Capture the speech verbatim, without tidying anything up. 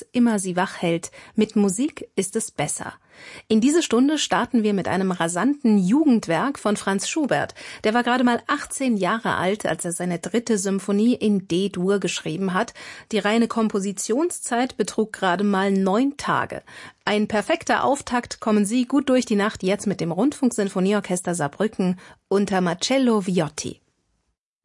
was immer sie wach hält. Mit Musik ist es besser. In diese Stunde starten wir mit einem rasanten Jugendwerk von Franz Schubert. Der war gerade mal achtzehn Jahre alt, als er seine dritte Symphonie in D-Dur geschrieben hat. Die reine Kompositionszeit betrug gerade mal neun Tage. Ein perfekter Auftakt. Kommen Sie gut durch die Nacht jetzt mit dem Rundfunksinfonieorchester Saarbrücken unter Marcello Viotti.